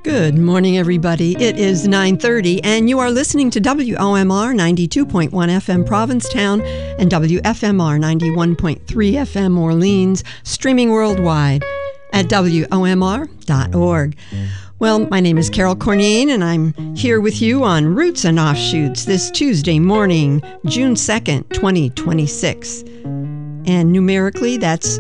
Good morning, everybody. It is 9:30, and you are listening to WOMR 92.1 FM Provincetown and WFMR 91.3 FM Orleans, streaming worldwide at WOMR.org. Well, my name is Carol Cornine, and I'm here with you on Roots and Offshoots this Tuesday morning, June 2nd, 2026. And numerically, that's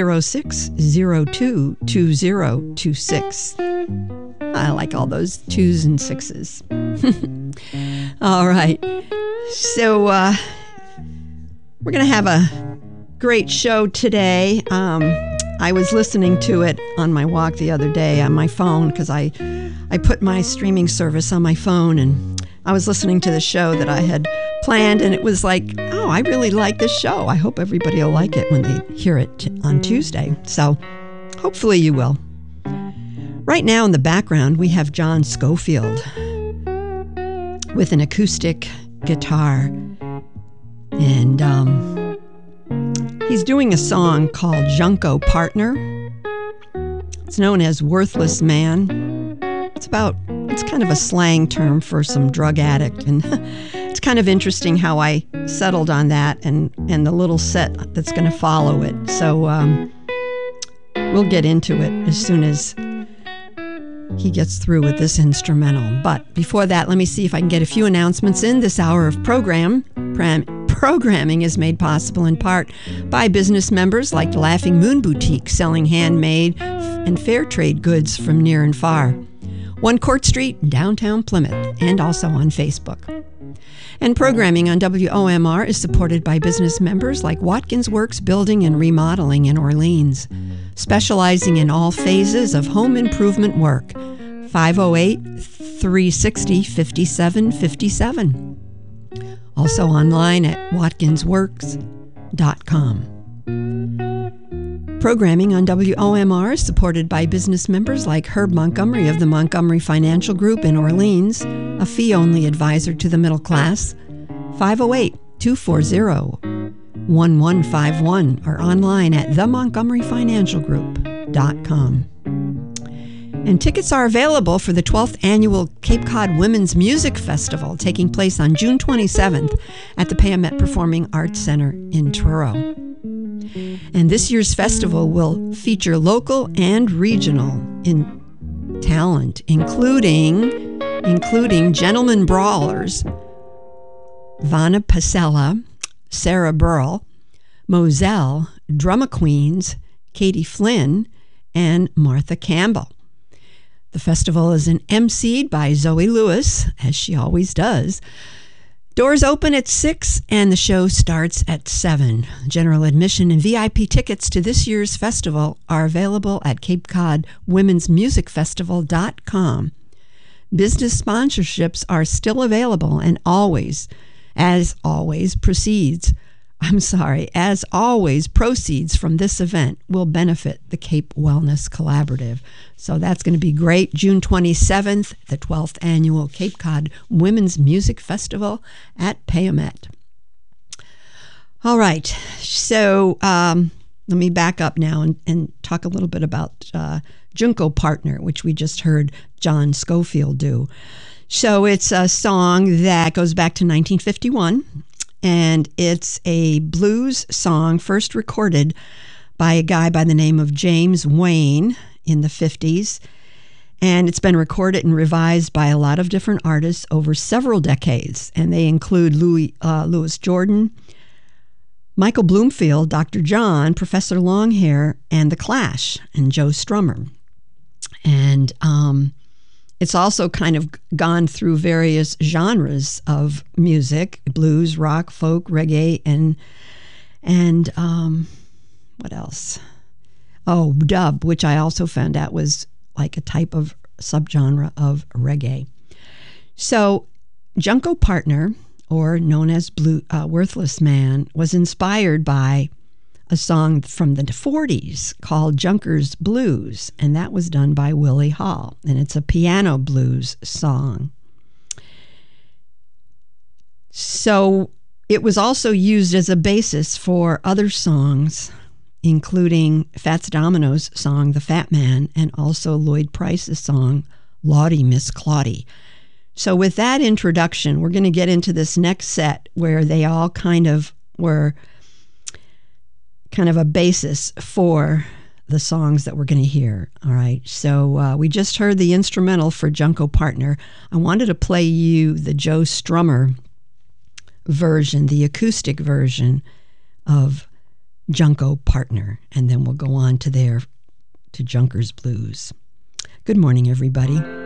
06022026. I like all those twos and sixes. All right. So we're going to have a great show today. I was listening to it on my walk the other day on my phone because I put my streaming service on my phone, and I was listening to the show that I had planned, and it was like, oh, I really like this show. I hope everybody will like it when they hear it on Tuesday. So hopefully you will. Right now in the background, we have John Scofield with an acoustic guitar. And he's doing a song called Junko Partner. It's known as Worthless Man. It's kind of a slang term for some drug addict. And it's kind of interesting how I settled on that and the little set that's going to follow it. So we'll get into it as soon as he gets through with this instrumental. But before that, let me see if I can get a few announcements in. This hour of programming is made possible in part by business members like the Laughing Moon Boutique, selling handmade and fair trade goods from near and far. 1 Court Street, downtown Plymouth, and also on Facebook. And programming on WOMR is supported by business members like Watkins Works Building and Remodeling in Orleans, specializing in all phases of home improvement work. 508-360-5757. Also online at watkinsworks.com. Programming on WOMR is supported by business members like Herb Montgomery of the Montgomery Financial Group in Orleans, a fee-only advisor to the middle class. 508-240-1151 or online at themontgomeryfinancialgroup.com. And tickets are available for the 12th Annual Cape Cod Women's Music Festival, taking place on June 27th at the Payamet Performing Arts Center in Truro. And this year's festival will feature local and regional talent, including Gentlemen Brawlers, Vanna Pasella, Sarah Burrell, Moselle, Drumma Queens, Katie Flynn, and Martha Campbell. The festival is emceed by Zoe Lewis, as she always does. Doors open at 6 and the show starts at 7. General admission and VIP tickets to this year's festival are available at CapeCodWomen'sMusicFestival.com. Business sponsorships are still available and as always, proceeds from this event will benefit the Cape Wellness Collaborative. So that's going to be great. June 27th, the 12th Annual Cape Cod Women's Music Festival at Payamet. All right, so let me back up now and talk a little bit about Junko Partner, which we just heard John Scofield do. So it's a song that goes back to 1951. And it's a blues song first recorded by a guy by the name of James Wayne in the 50s. And it's been recorded and revised by a lot of different artists over several decades. And they include Louis Jordan, Michael Bloomfield, Dr. John, Professor Longhair, and The Clash, and Joe Strummer. And it's also kind of gone through various genres of music: blues, rock, folk, reggae, and what else? Oh, dub, which I also found out was like a type of subgenre of reggae. So Junko Partner, or known as Worthless Man, was inspired by a song from the 40s called Junker's Blues, and that was done by Willie Hall, and it's a piano blues song. So it was also used as a basis for other songs, including Fats Domino's song The Fat Man, and also Lloyd Price's song Lawdy Miss Claudie. So with that introduction, we're going to get into this next set where they all kind of were kind of a basis for the songs that we're going to hear. All right. So we just heard the instrumental for Junko Partner. I wanted to play you the Joe Strummer version, the acoustic version of Junko Partner, and then we'll go on to Junker's Blues. Good morning, everybody.